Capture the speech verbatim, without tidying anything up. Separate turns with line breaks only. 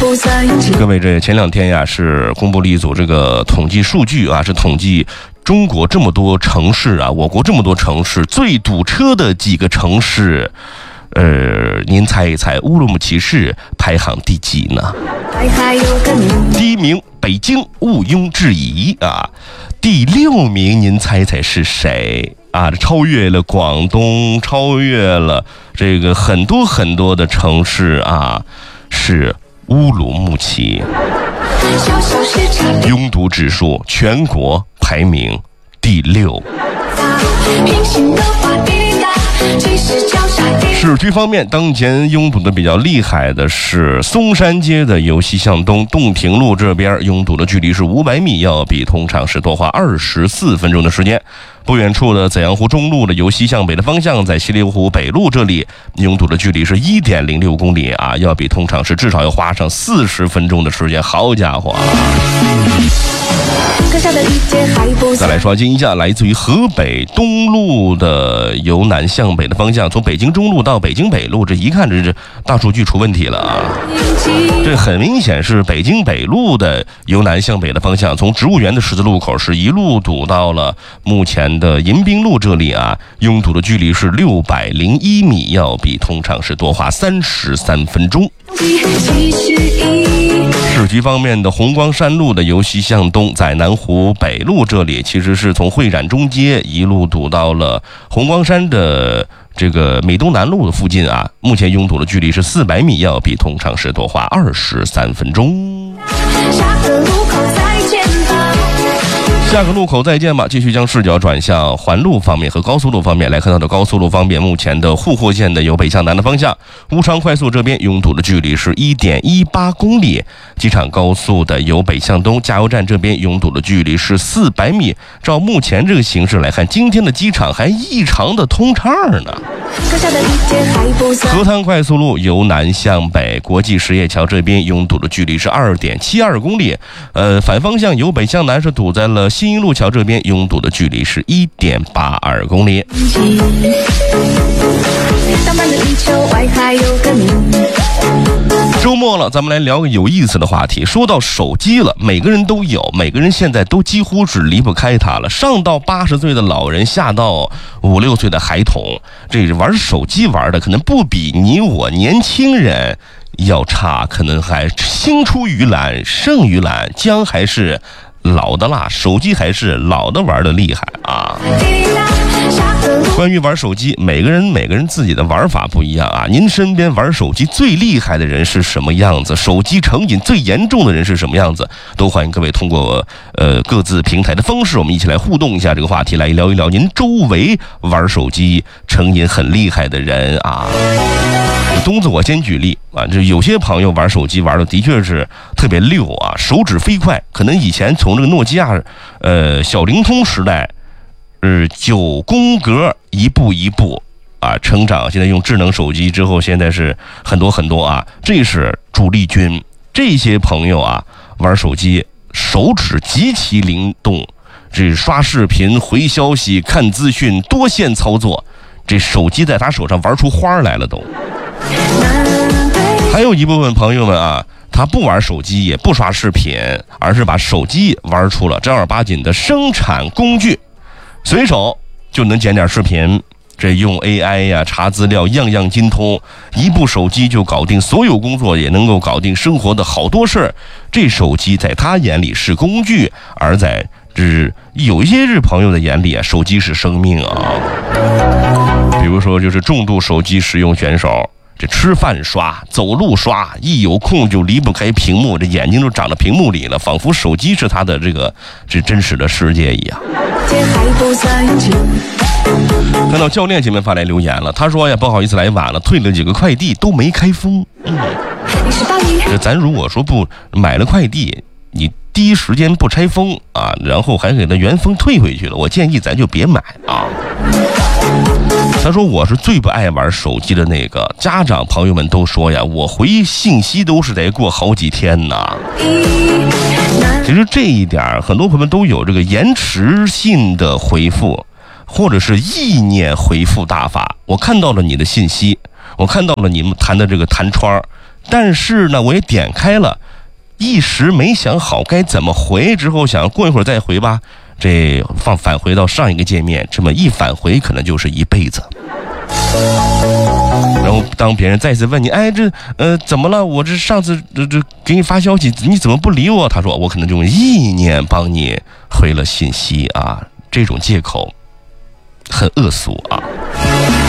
各位，这前两天呀是公布了一组这个统计数据啊，是统计中国这么多城市啊，我国这么多城市最堵车的几个城市，呃，您猜一猜乌鲁木齐市排行第几呢？第一名北京，毋庸置疑啊。第六名您猜猜是谁啊？超越了广东，超越了这个很多很多的城市啊，是乌鲁木齐。拥堵指数全国排名第六。市区方面，当前拥堵的比较厉害的是松山街的由西向东洞庭路这边，拥堵的距离是五百米，要比通常是多花二十四分钟的时间。不远处的紫阳湖中路的由西向北的方向，在西流湖北路这里，拥堵的距离是 一点零六公里啊，要比通常是至少要花上四十分钟的时间。好家伙啊！再来刷新一下，来自于河北东路的由南向北的方向，从北京中路到北京北路，这一看这是大数据出问题了啊！这很明显是北京北路的由南向北的方向，从植物园的十字路口是一路堵到了目前的迎宾路这里啊，拥堵的距离是六百零一米，要比通常是多花三十三分钟。市区方面的红光山路的由西向东，在南湖北路这里，其实是从会展中街一路堵到了红光山的这个美东南路的附近啊，目前拥堵的距离是四百米，要比通常是多花二十三分钟。下个路口再见吧，继续将视角转向环路方面和高速路方面。来看到的高速路方面，目前的沪货线的由北向南的方向，乌昌快速这边拥堵的距离是 一点一八公里，机场高速的由北向东加油站这边拥堵的距离是四百米。照目前这个形势来看，今天的机场还异常的通畅呢。河滩快速路由南向北，国际实业桥这边拥堵的距离是 二点七二公里，呃，反方向由北向南是堵在了新一路桥这边，拥堵的距离是 一点八二公里。周末了，咱们来聊个有意思的话题。说到手机了，每个人都有，每个人现在都几乎是离不开它了。上到八十岁的老人，下到五六岁的孩童，这玩手机玩的可能不比你我年轻人要差，可能还青出于蓝胜于蓝，姜还是老的辣，手机还是老的玩的厉害啊。关于玩手机，每个人每个人自己的玩法不一样啊。您身边玩手机最厉害的人是什么样子？手机成瘾最严重的人是什么样子？都欢迎各位通过呃各自平台的方式，我们一起来互动一下这个话题，来聊一聊您周围玩手机成瘾很厉害的人啊。东子，我先举例啊，这有些朋友玩手机玩的的确是特别溜啊，手指飞快，可能以前从这个诺基亚呃小灵通时代。呃，九宫格一步一步啊成长，现在用智能手机之后，现在是很多很多啊。这是主力军，这些朋友啊玩手机手指极其灵动，这刷视频、回消息、看资讯、多线操作，这手机在他手上玩出花来了都。还有一部分朋友们啊，他不玩手机也不刷视频，而是把手机玩出了正儿八经的生产工具。随手就能剪点视频，这用 A I 呀、查资料样样精通，一部手机就搞定所有工作，也能够搞定生活的好多事儿。这手机在他眼里是工具，而在这有一些日朋友的眼里啊，手机是生命啊。比如说就是重度手机使用选手，这吃饭刷，走路刷，一有空就离不开屏幕，这眼睛都长到屏幕里了，仿佛手机是他的这个这真实的世界一样。看到教练前面发来留言了，他说呀，不好意思来晚了，退了几个快递都没开封。嗯，这咱如果说不买了快递，你第一时间不拆封啊，然后还给他原封退回去了，我建议咱就别买啊。他说我是最不爱玩手机的那个，家长朋友们都说呀，我回信息都是得过好几天呢。其实这一点很多朋友们都有这个延迟性的回复，或者是意念回复大法。我看到了你的信息，我看到了你们弹的这个弹窗， 但是呢，我也点开了，一时没想好该怎么回，之后想过一会儿再回吧，这放返回到上一个界面，这么一返回可能就是一辈子。然后当别人再次问你，哎，这呃怎么了？我这上次这这给你发消息，你怎么不理我？他说我可能就用意念帮你回了信息啊，这种借口很恶俗啊。